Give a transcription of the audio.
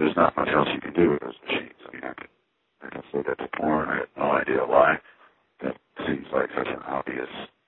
there's not much else you can do with those machines. I mean, I can say that to porn. I have no idea why. That seems like such an obvious